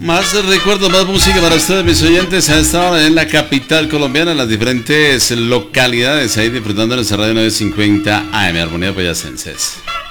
Más recuerdos, más música para ustedes, mis oyentes. A esta hora en la capital colombiana, en las diferentes localidades, ahí disfrutando de nuestra radio 950 AM, Armonía Boyacenses.